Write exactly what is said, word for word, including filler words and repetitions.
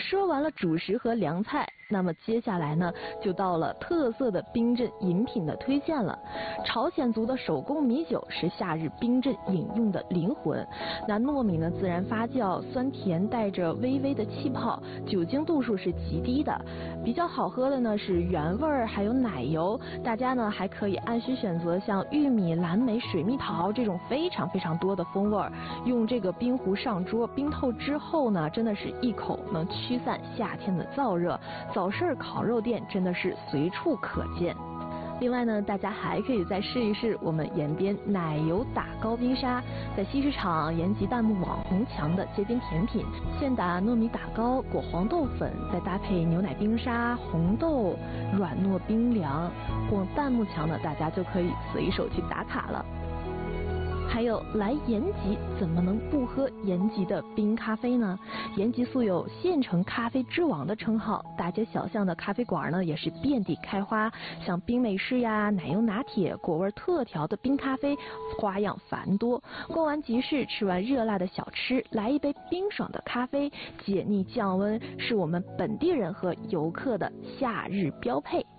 说完了主食和凉菜，那么接下来呢，就到了特色的冰镇饮品的推荐了。朝鲜族的手工米酒是夏日冰镇饮用的灵魂。那糯米呢，自然发酵，酸甜带着微微的气泡，酒精度数是极低的。比较好喝的呢是原味儿，还有奶油。大家呢还可以按需选择像玉米、蓝莓、水蜜桃这种非常非常多的风味儿。用这个冰壶上桌，冰透之后呢，真的是一口能驱散夏天的燥热。早市烤肉店真的是随处可见。另外呢，大家还可以再试一试我们延边奶油打糕冰沙，在西市场延吉弹幕网红墙的街边甜品，现打糯米打糕裹黄豆粉，再搭配牛奶冰沙、红豆，软糯冰凉。逛弹幕墙呢，大家就可以随手去打卡了。还有来延吉怎么能不喝延吉的冰咖啡呢？延吉素有县城咖啡之王的称号，大街小巷的咖啡馆呢也是遍地开花，像冰美式呀、奶油拿铁、果味特调的冰咖啡，花样繁多。逛完集市，吃完热辣的小吃，来一杯冰爽的咖啡，解腻降温，是我们本地人和游客的夏日标配。